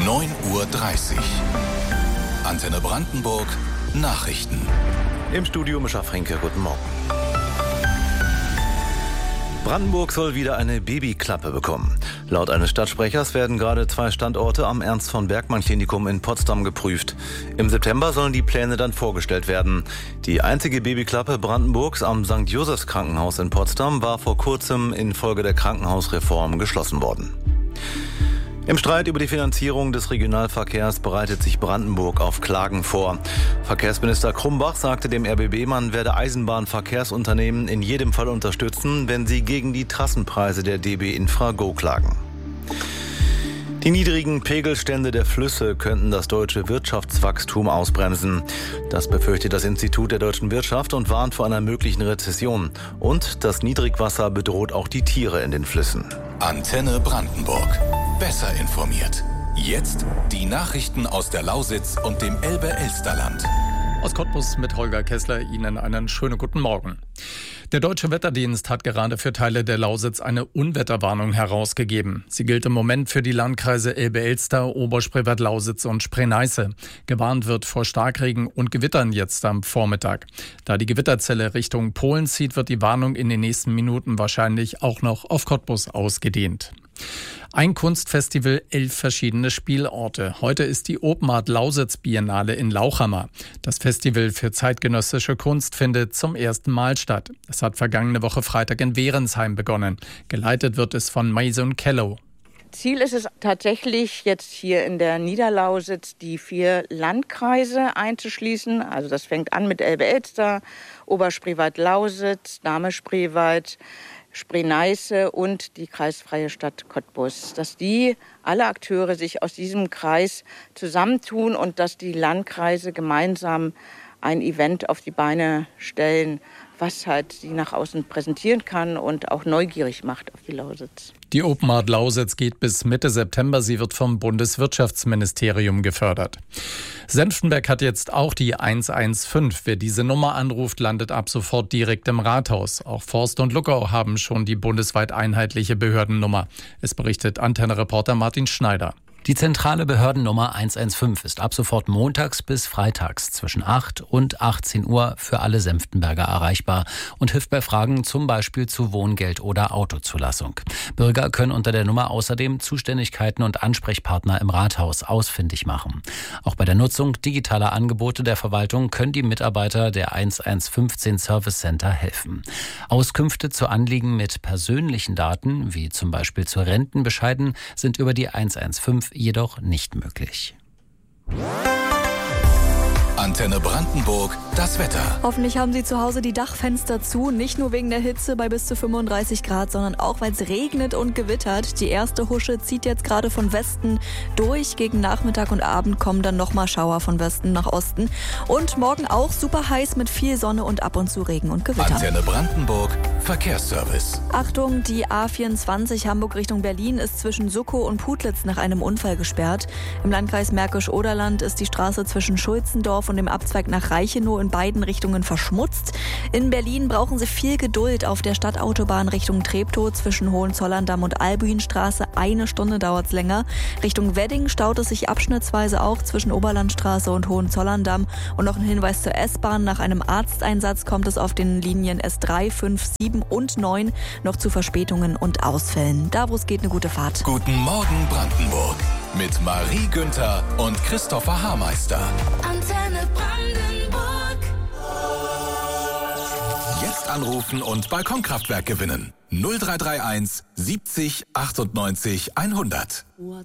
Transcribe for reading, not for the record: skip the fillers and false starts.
9:30 Uhr. Antenne Brandenburg Nachrichten. Im Studio Mischa Fränke, guten Morgen. Brandenburg soll wieder eine Babyklappe bekommen. Laut eines Stadtsprechers werden gerade 2 Standorte am Ernst-von-Bergmann-Klinikum in Potsdam geprüft. Im September sollen die Pläne dann vorgestellt werden. Die einzige Babyklappe Brandenburgs am St. Josephs Krankenhaus in Potsdam war vor kurzem infolge der Krankenhausreform geschlossen worden. Im Streit über die Finanzierung des Regionalverkehrs bereitet sich Brandenburg auf Klagen vor. Verkehrsminister Krumbach sagte dem RBB, man werde Eisenbahnverkehrsunternehmen in jedem Fall unterstützen, wenn sie gegen die Trassenpreise der DB Infra Go klagen. Die niedrigen Pegelstände der Flüsse könnten das deutsche Wirtschaftswachstum ausbremsen. Das befürchtet das Institut der deutschen Wirtschaft und warnt vor einer möglichen Rezession. Und das Niedrigwasser bedroht auch die Tiere in den Flüssen. Antenne Brandenburg. Besser informiert. Jetzt die Nachrichten aus der Lausitz und dem Elbe-Elsterland. Aus Cottbus mit Holger Kessler Ihnen einen schönen guten Morgen. Der Deutsche Wetterdienst hat gerade für Teile der Lausitz eine Unwetterwarnung herausgegeben. Sie gilt im Moment für die Landkreise Elbe-Elster, Oberspreewald-Lausitz und Spree-Neiße. Gewarnt wird vor Starkregen und Gewittern jetzt am Vormittag. Da die Gewitterzelle Richtung Polen zieht, wird die Warnung in den nächsten Minuten wahrscheinlich auch noch auf Cottbus ausgedehnt. Ein Kunstfestival, 11 verschiedene Spielorte. Heute ist die Open Art Lausitz Biennale in Lauchhammer. Das Festival für zeitgenössische Kunst findet zum ersten Mal statt. Es hat vergangene Woche Freitag in Werensheim begonnen. Geleitet wird es von Mason Kellow. Ziel ist es tatsächlich, jetzt hier in der Niederlausitz die 4 Landkreise einzuschließen. Also das fängt an mit Elbe-Elster, Oberspreewald-Lausitz, Dahme-Spreewald, Spree-Neiße und die kreisfreie Stadt Cottbus. Dass die alle Akteure sich aus diesem Kreis zusammentun und dass die Landkreise gemeinsam ein Event auf die Beine stellen, was halt sie nach außen präsentieren kann und auch neugierig macht auf die Lausitz. Die Open Art Lausitz geht bis Mitte September. Sie wird vom Bundeswirtschaftsministerium gefördert. Senftenberg hat jetzt auch die 115. Wer diese Nummer anruft, landet ab sofort direkt im Rathaus. Auch Forst und Luckau haben schon die bundesweit einheitliche Behördennummer. Es berichtet Antenne-Reporter Martin Schneider. Die zentrale Behördennummer 115 ist ab sofort montags bis freitags zwischen 8 und 18 Uhr für alle Senftenberger erreichbar und hilft bei Fragen zum Beispiel zu Wohngeld oder Autozulassung. Bürger können unter der Nummer außerdem Zuständigkeiten und Ansprechpartner im Rathaus ausfindig machen. Auch bei der Nutzung digitaler Angebote der Verwaltung können die Mitarbeiter der 115 Service Center helfen. Auskünfte zu Anliegen mit persönlichen Daten, wie zum Beispiel zu Rentenbescheiden, sind über die 115 jedoch nicht möglich. Antenne Brandenburg, das Wetter. Hoffentlich haben Sie zu Hause die Dachfenster zu, nicht nur wegen der Hitze bei bis zu 35 Grad, sondern auch, weil es regnet und gewittert. Die erste Husche zieht jetzt gerade von Westen durch. Gegen Nachmittag und Abend kommen dann nochmal Schauer von Westen nach Osten. Und morgen auch super heiß mit viel Sonne und ab und zu Regen und Gewitter. Antenne Brandenburg, Verkehrsservice. Achtung, die A24 Hamburg Richtung Berlin ist zwischen Suckow und Putlitz nach einem Unfall gesperrt. Im Landkreis Märkisch-Oderland ist die Straße zwischen Schulzendorf und dem Abzweig nach Reichenow in beiden Richtungen verschmutzt. In Berlin brauchen Sie viel Geduld auf der Stadtautobahn Richtung Treptow zwischen Hohenzollern-Damm und Albuinstraße. 1 Stunde dauert es länger. Richtung Wedding staut es sich abschnittsweise auch zwischen Oberlandstraße und Hohenzollern-Damm. Und noch ein Hinweis zur S-Bahn. Nach einem Arzteinsatz kommt es auf den Linien S3, 5, 7 und 9 noch zu Verspätungen und Ausfällen. Da, wo es geht, eine gute Fahrt. Guten Morgen Brandenburg mit Marie Günther und Christopher Haarmeister. Antenne Brandenburg. Jetzt anrufen und Balkonkraftwerk gewinnen. 0331 70 98 100.